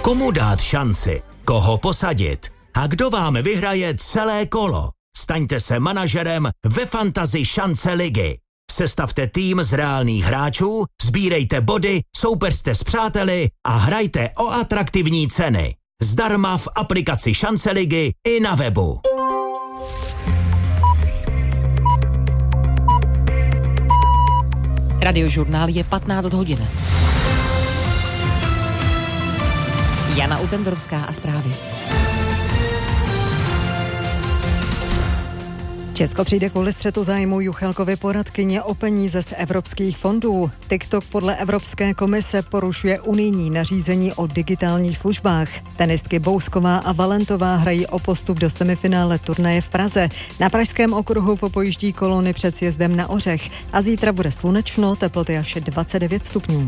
Komu dát šanci? Koho posadit? A kdo vám vyhraje celé kolo? Staňte se manažerem ve Fantasy šance ligy. Sestavte tým z reálných hráčů, sbírejte body, soupeřte s přáteli a hrajte o atraktivní ceny. Zdarma v aplikaci Šance ligy i na webu. Radiožurnál je 15 hodin. Jana Utendrovská a zprávy. Česko přijde kvůli střetu zájmu Juchelkovy poradkyně o peníze z evropských fondů. TikTok podle Evropské komise porušuje unijní nařízení o digitálních službách. Tenistky Bousková a Valentová hrají o postup do semifinále turnaje v Praze. Na Pražském okruhu popojíždí kolony před sjezdem na Ořech a zítra bude slunečno, teploty až 29 stupňů.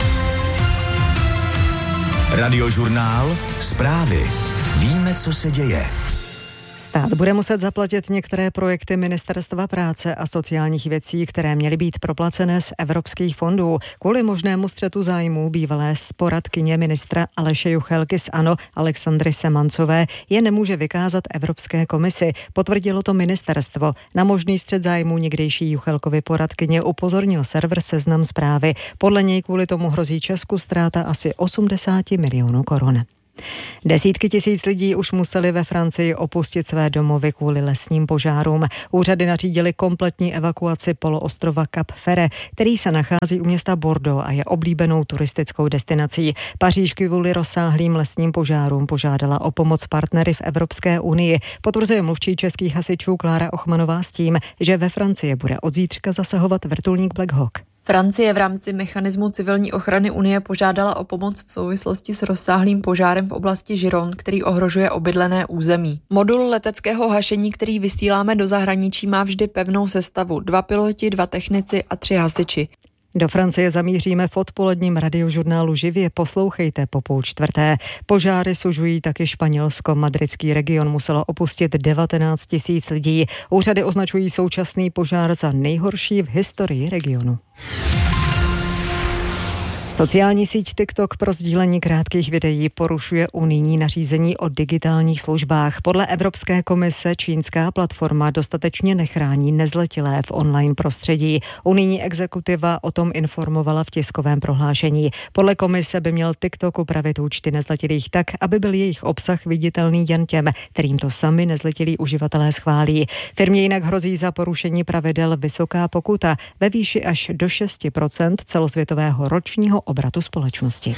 Radiožurnál, zprávy. Víme, co se děje. Stát bude muset zaplatit některé projekty Ministerstva práce a sociálních věcí, které měly být proplacené z evropských fondů. Kvůli možnému střetu zájmů bývalé poradkyně ministra Aleše Juchelky z ANO Alexandry Semancové je nemůže vykázat Evropské komisi. Potvrdilo to ministerstvo. Na možný střet zájmů někdejší Juchelkovy poradkyně upozornil server Seznam Zprávy. Podle něj kvůli tomu hrozí Česku ztráta asi 80 milionů korun. Desítky tisíc lidí už museli ve Francii opustit své domovy kvůli lesním požárům. Úřady nařídily kompletní evakuaci poloostrova Cap Ferret, který se nachází u města Bordeaux a je oblíbenou turistickou destinací. Paříž kvůli rozsáhlým lesním požárům požádala o pomoc partnery v Evropské unii. Potvrzuje mluvčí českých hasičů Klára Ochmanová s tím, že ve Francii bude od zítřka zasahovat vrtulník Black Hawk. Francie v rámci mechanismu civilní ochrany Unie požádala o pomoc v souvislosti s rozsáhlým požárem v oblasti Gironde, který ohrožuje obydlené území. Modul leteckého hašení, který vysíláme do zahraničí, má vždy pevnou sestavu: 2 piloti, 2 technici a 3 hasiči. Do Francie zamíříme v odpoledním radiožurnálu živě. Poslouchejte po 3:30. Požáry sužují taky Španělsko. Madridský region muselo opustit 19 tisíc lidí. Úřady označují současný požár za nejhorší v historii regionu. Sociální síť TikTok pro sdílení krátkých videí porušuje unijní nařízení o digitálních službách. Podle Evropské komise čínská platforma dostatečně nechrání nezletilé v online prostředí. Unijní exekutiva o tom informovala v tiskovém prohlášení. Podle komise by měl TikTok upravit účty nezletilých tak, aby byl jejich obsah viditelný jen těm, kterým to sami nezletilí uživatelé schválí. Firmě jinak hrozí za porušení pravidel vysoká pokuta ve výši až do 6% celosvětového ročního obratu společnosti.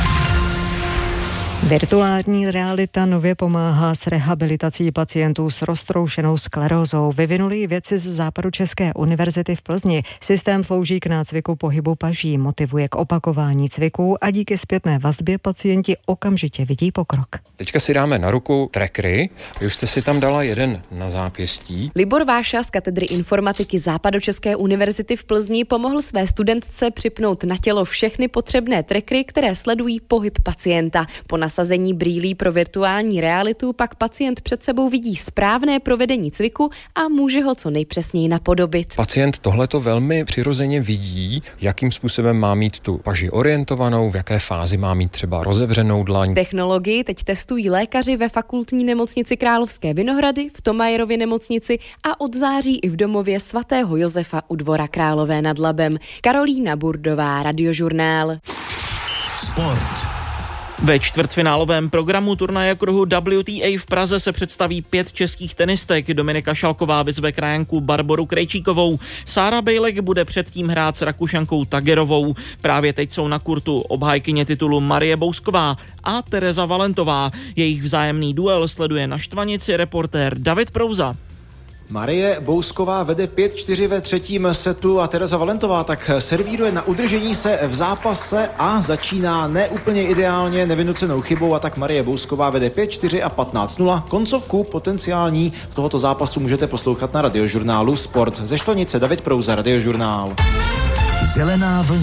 Virtuální realita nově pomáhá s rehabilitací pacientů s roztroušenou sklerózou. Vyvinuli ji vědci z Západočeské univerzity v Plzni. Systém slouží k nácviku pohybu paží, motivuje k opakování cviků a díky zpětné vazbě pacienti okamžitě vidí pokrok. Teďka si dáme na ruku trackery. Vy už jste si tam dala jeden na zápěstí. Libor Váša z katedry informatiky Západočeské univerzity v Plzni pomohl své studentce připnout na tělo všechny potřebné trackery, které sledují pohyb pacienta. Po nasazení brýlí pro virtuální realitu pak pacient před sebou vidí správné provedení cviku a může ho co nejpřesněji napodobit. Pacient tohleto velmi přirozeně vidí, jakým způsobem má mít tu paži orientovanou, v jaké fázi má mít třeba rozevřenou dlaň. Technologii teď testují lékaři ve fakultní nemocnici Královské Vinohrady, v Tomajerově nemocnici a od září i v domově svatého Josefa u Dvora Králové nad Labem. Karolína Burdová, Radiožurnál. Sport. Ve čtvrtfinálovém programu turnaje kruhu WTA v Praze se představí 5 českých tenistek. Dominika Šalková vyzve krajanku Barboru Krejčíkovou. Sára Bejlek bude předtím hrát s Rakušankou Tagerovou. Právě teď jsou na kurtu obhájkyně titulu Marie Bousková a Tereza Valentová. Jejich vzájemný duel sleduje na štvanici reportér David Prouza. Marie Bousková vede 5-4 ve třetím setu a Tereza Valentová tak servíruje na udržení se v zápase a začíná neúplně ideálně nevynucenou chybou a tak Marie Bousková vede 5-4 a 15-0. Koncovku potenciální tohoto zápasu můžete poslouchat na Radiožurnálu Sport. Ze Štvanice David Prouza, Radiožurnál. Zelená vlna.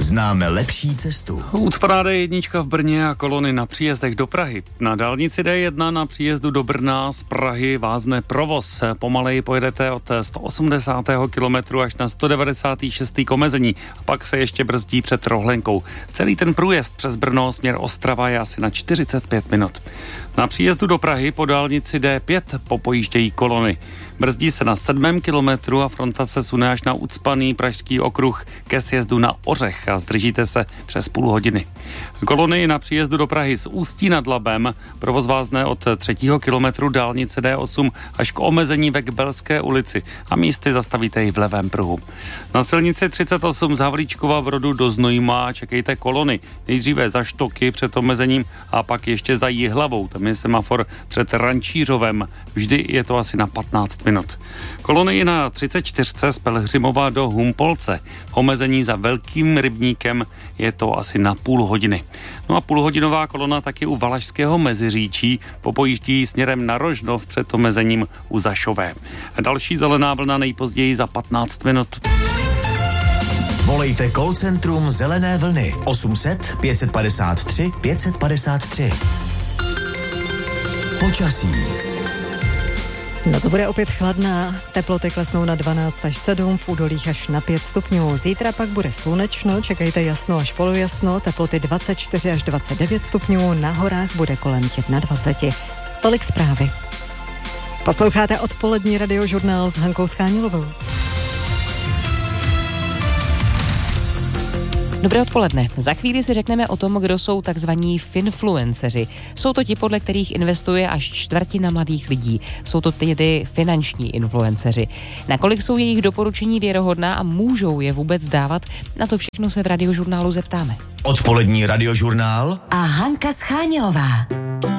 Známe lepší cestu. Ucpaná D1 v Brně a kolony na příjezdech do Prahy. Na dálnici D1 na příjezdu do Brna z Prahy vázne provoz. Pomaleji pojedete od 180. kilometru až na 196. k omezení a pak se ještě brzdí před Rohlenkou. Celý ten průjezd přes Brno směr Ostrava je asi na 45 minut. Na příjezdu do Prahy po dálnici D5 popojíždějí kolony. Brzdí se na 7. kilometru a fronta se sune až na ucpaný Pražský okruh ke sjezdu na Ořech a zdržíte se přes půl hodiny. Kolony na příjezdu do Prahy z Ústí nad Labem provoz vázne od 3. kilometru dálnice D8 až k omezení ve Kbelské ulici a místy zastavíte i v levém pruhu. Na silnici 38 z Havlíčkova Brodu do Znojma čekejte kolony. Nejdříve za Štoky před omezením a pak ještě za Jihlavou. Tam je semafor před Rančířovem. Vždy je to asi na 15 minut. Kolony i na 34 z Pelhřimova do Humpolce. V omezení za Velkým Rybníkem je to asi na půl hodiny. No a půlhodinová kolona taky u Valašského Meziříčí popojíždí směrem na Rožnov před omezením u Zašové. Další zelená vlna nejpozději za 15 minut. Volejte call centrum Zelené vlny 800 553 553. Počasí. Noc bude opět chladná, teploty klesnou na 12 až 7, v údolích až na 5 stupňů. Zítra pak bude slunečno, čekejte jasno až polojasno, teploty 24 až 29 stupňů, na horách bude kolem 21. Tolik zprávy. Posloucháte odpolední radiožurnál s Hankou Schánilovou. Dobré odpoledne. Za chvíli si řekneme o tom, kdo jsou takzvaní finfluenceři. Jsou to ti, podle kterých investuje až čtvrtina mladých lidí. Jsou to tedy finanční influenceři. Nakolik jsou jejich doporučení věrohodná a můžou je vůbec dávat? Na to všechno se v radiožurnálu zeptáme. Odpolední radiožurnál a Hanka Schánilová.